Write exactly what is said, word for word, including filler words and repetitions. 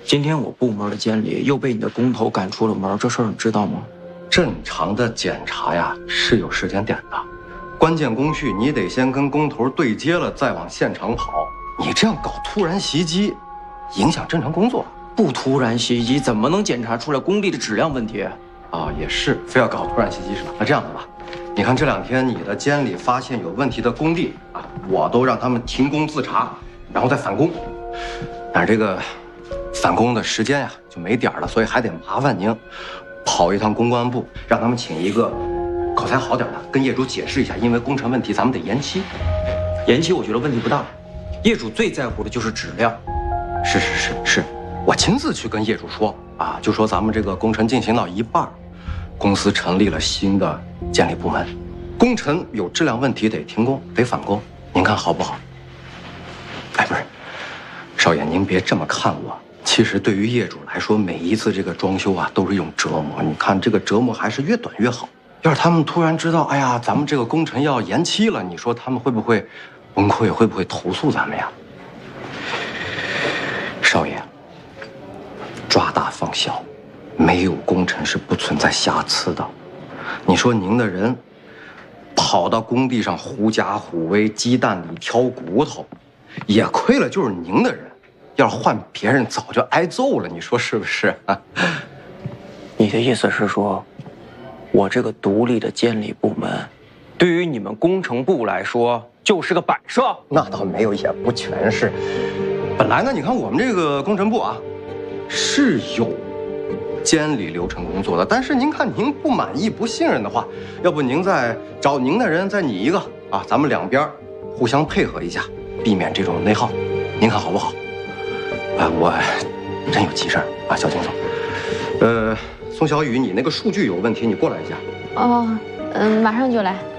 今天我部门的监理又被你的工头赶出了门，这事儿你知道吗？ 正常的检查呀是有时间点的，关键工序你得先跟工头对接了，再往现场跑。你这样搞突然袭击，影响正常工作。 不突然袭击怎么能检查出来工地的质量问题？ 啊、哦，也是，非要搞突然袭击是吧？那这样子吧，你看这两天你的监理发现有问题的工地啊，我都让他们停工自查，然后再返工。但是这个返工的时间呀就没点了，所以还得麻烦您跑一趟公关部，让他们请一个口才好点的，跟业主解释一下，因为工程问题咱们得延期。 延期我觉得问题不大，业主最在乎的就是质量。 是是是是，我亲自去跟业主说啊，就说咱们这个工程进行到一半，公司成立了新的监理部门，工程有质量问题得停工，得返工，您看好不好？哎，不是，少爷您别这么看我。其实对于业主来说，每一次这个装修啊都是一种折磨。你看这个折磨还是越短越好。要是他们突然知道，哎呀，咱们这个工程要延期了，你说他们会不会崩溃？会不会投诉咱们呀？少爷，抓大放小，没有工程是不存在瑕疵的。你说您的人跑到工地上狐假虎威，鸡蛋里挑骨头，也亏了就是您的人。要是换别人，早就挨揍了，你说是不是？ 你的意思是说，我这个独立的监理部门，对于你们工程部来说就是个摆设？ 那倒没有，也不全是。本来呢，你看我们这个工程部啊，是有监理流程工作的，但是您看您不满意、不信任的话，要不您再找您的人再拟一个啊，咱们两边互相配合一下，避免这种内耗，您看好不好？啊，我真有急事儿啊，小金总。呃，宋小雨，你那个数据有问题，你过来一下。 哦，嗯，马上就来。